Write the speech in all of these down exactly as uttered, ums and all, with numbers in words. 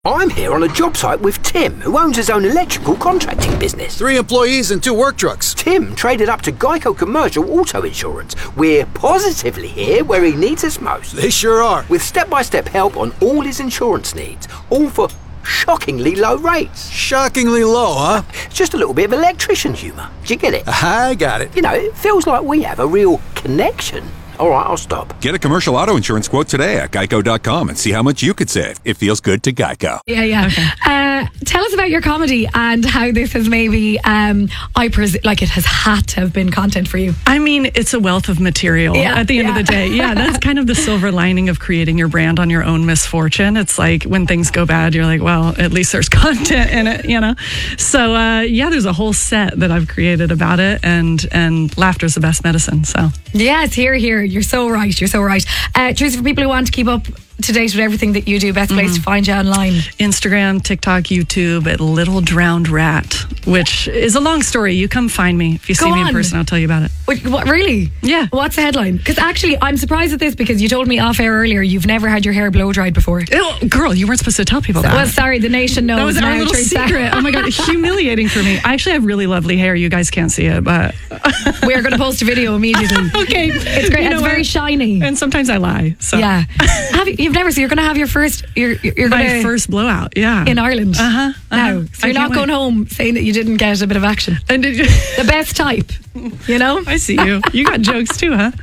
I'm here on a job site with Tim, who owns his own electrical contracting business. Three employees and two work trucks. Tim traded up to Geico Commercial Auto Insurance. We're positively here where he needs us most. They sure are. With step-by-step help on all his insurance needs, all for shockingly low rates. Shockingly low, huh? It's just a little bit of electrician humour. Do you get it? I got it. You know, it feels like we have a real connection. All right, I'll stop. Get a commercial auto insurance quote today at geico dot com and see how much you could save. It feels good to Geico. Yeah, yeah. Okay. Uh, tell us about your comedy and how this has maybe, um, I pres- like it has had to have been content for you. I mean, it's a wealth of material yeah, at the end yeah. of the day. Yeah, that's kind of the silver lining of creating your brand on your own misfortune. It's like when things go bad, you're like, well, at least there's content in it, you know? So, uh, yeah, there's a whole set that I've created about it, and, and laughter's the best medicine, so. Yes, here, here. You're so right. You're so right. Uh, Teresa, for people who want to keep up to date with everything that you do, best place mm-hmm. to find you online? Instagram, TikTok, YouTube at Little Drowned Rat, which is a long story. You come find me. If you Go see me on. in person, I'll tell you about it. What, what, really? Yeah. What's the headline? Because actually, I'm surprised at this because you told me off air earlier you've never had your hair blow dried before. Oh, girl, you weren't supposed to tell people that. Well, sorry, the nation knows. That was now, our little Teresa. secret. Oh my God, humiliating for me. I actually have really lovely hair. You guys can't see it, but we're going to post a video immediately. Okay. It's great. You It's very what? shiny. And sometimes I lie. So. Yeah. have you, you've never, so you're going to have your first, you're, you're My going to. first blowout, yeah. In Ireland. Uh-huh. uh-huh. Now. So you're not going wait. home saying that you didn't get a bit of action. And did you? The best type, you know? I see you. You got jokes too, huh?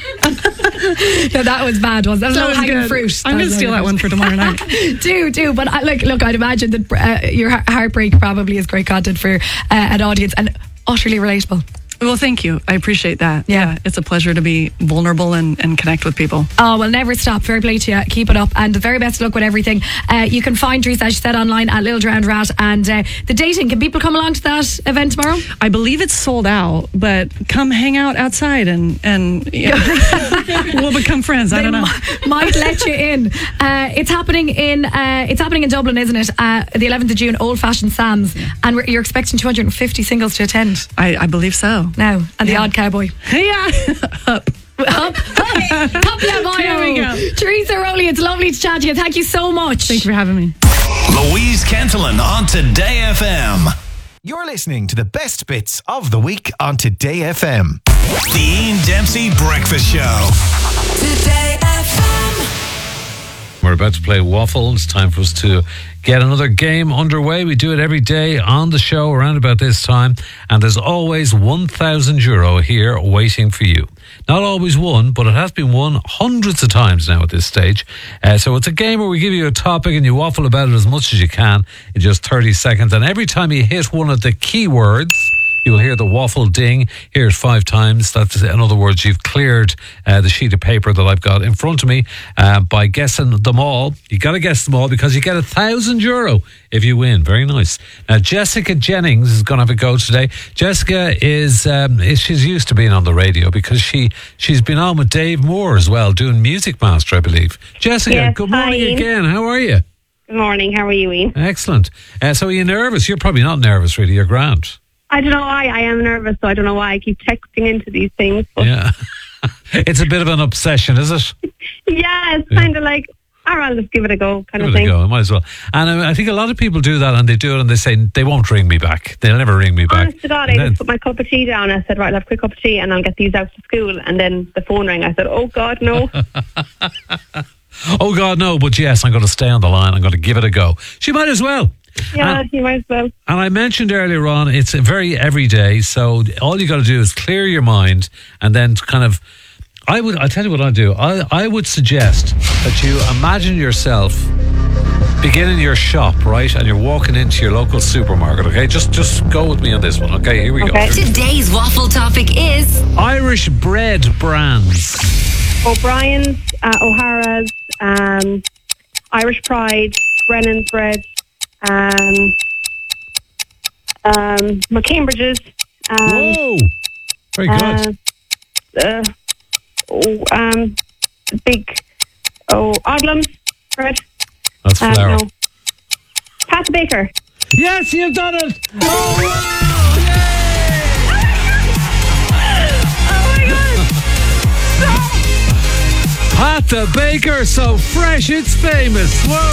No, that was bad. Was that was that low was hanging good. fruit? I'm going to steal that one for tomorrow night. do do, but I, look, look. I'd imagine that uh, your heartbreak probably is great content for uh, an audience and utterly relatable. Well, thank you. I appreciate that. Yeah. yeah it's a pleasure to be vulnerable and, and connect with people. Oh, well, never stop. Fair play to you. Keep it up. And the very best of luck with everything. Uh, you can find Teresa, as you said, online at Little Drowned Rat. And uh, the dating, can people come along to that event tomorrow? I believe it's sold out, but come hang out outside and, and yeah. we'll become friends. I They don't know. m- might let you in. Uh, it's happening in uh, it's happening in Dublin, isn't it? Uh, the eleventh of June, Old Fashioned Sam's. Yeah. And we're, you're expecting two hundred fifty singles to attend. I, I believe so. Now, and yeah. the odd cowboy. Yeah. Up. Up, up, up level. There we go. Teresa Rowley, it's lovely to chat to you. Thank you so much. Thank you for having me. Louise Cantillon on Today F M. You're listening to the best bits of the week on Today F M. The Ian Dempsey Breakfast Show. Today F M. We're about to play Waffle. It's time for us to get another game underway. We do it every day on the show around about this time, and there's always one thousand euro here waiting for you. Not always won, but it has been won hundreds of times now at this stage. Uh, so it's a game where we give you a topic and you waffle about it as much as you can in just thirty seconds. And every time you hit one of the keywords, you will hear the waffle ding. Hear it five times. That's, in other words, you've cleared uh, the sheet of paper that I've got in front of me uh, by guessing them all. You got to guess them all because you get a thousand euro if you win. Very nice. Now, Jessica Jennings is going to have a go today. Jessica is, um, is she's used to being on the radio because she she's been on with Dave Moore as well, doing Music Master, I believe. Jessica, yes, good morning hi. again. How are you? Good morning. How are you, Ian? Excellent. Uh, so, are you nervous? You're probably not nervous, really. You're grand. I don't know why I am nervous, so I don't know why I keep texting into these things. But Yeah. It's a bit of an obsession, is it? yeah, it's Yeah. kind of like, all right, let's give it a go kind Give of it thing. a go. I might as well. And I, I think a lot of people do that, and they do it, and they say they won't ring me back. They'll never ring me back. Honest to God, And I then- just put my cup of tea down. I said, right, I'll have a quick cup of tea and I'll get these out to school. And then the phone rang. I said, oh, God, no. oh God, no! But yes, I'm going to stay on the line. I'm going to give it a go. She might as well. yeah, And- you might as well. And I mentioned earlier on, it's very everyday. So all you got to do is clear your mind, and then kind of. I would. I tell you what I do. I I would suggest that you imagine yourself beginning your shop, right, and you're walking into your local supermarket. Okay, just just go with me on this one. Okay, here we Okay. go. Today's waffle topic is Irish bread brands. O'Brien's, uh, O'Hara's, um, Irish Pride, Brennan's Bread, um, um, McCambridge's. Um, Whoa! Very good. Uh, uh, oh, um, big, oh, Odlum's bread. That's Uh, flour. no. Pat the Baker. Yes, you've done it! Oh, Pat the Baker, so fresh it's famous. Whoa!